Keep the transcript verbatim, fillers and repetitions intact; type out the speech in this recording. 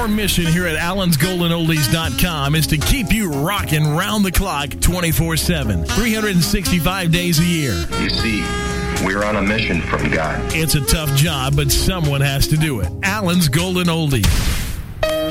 Our mission here at Allens Golden Oldies dot com is to keep you rocking round the clock twenty-four seven, three hundred sixty-five days a year. You see, we're on a mission from God. It's a tough job, but someone has to do it. Allens Golden Oldies.